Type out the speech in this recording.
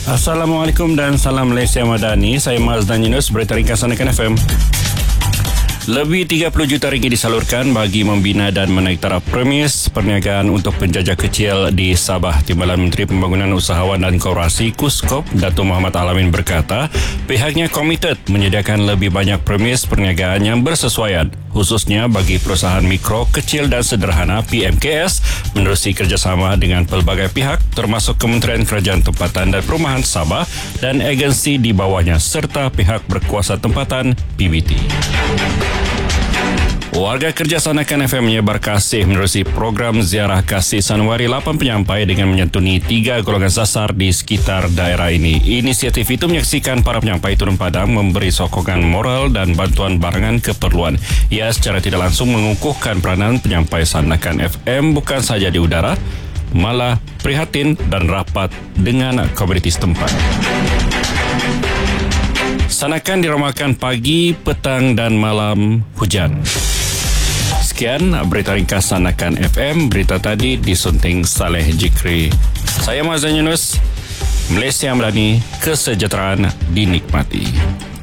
Assalamualaikum dan salam Malaysia Madani. Saya Mazdan Yunus, berita ringkasan Anakan FM. Lebih 30 juta ringgit disalurkan bagi membina dan menaik taraf premis perniagaan untuk penjajah kecil di Sabah. Timbalan Menteri Pembangunan Usahawan dan Koperasi KUSKOP, Datuk Muhammad Alamin berkata, pihaknya komited menyediakan lebih banyak premis perniagaan yang bersesuaian, khususnya bagi perusahaan mikro, kecil dan sederhana PMKS menerusi kerjasama dengan pelbagai pihak termasuk Kementerian Kerajaan Tempatan dan Perumahan Sabah dan agensi di bawahnya serta pihak berkuasa tempatan PBT. Warga kerja Sanakan FM menyebar kasih menerusi program ziarah kasih Sanwari 8 penyampai dengan menyantuni 3 golongan sasar di sekitar daerah ini. Inisiatif itu menyaksikan para penyampai turun padang memberi sokongan moral dan bantuan barangan keperluan. Ia secara tidak langsung mengukuhkan peranan penyampai Sanakan FM bukan saja di udara, malah prihatin dan rapat dengan komuniti setempat. Sanakan diramalkan pagi, petang dan malam hujan. Sekian berita ringkasan Anakan FM. Berita tadi disunting Saleh Jikri. Saya Mazdan Yunus. Malaysia Madani, kesejahteraan dinikmati.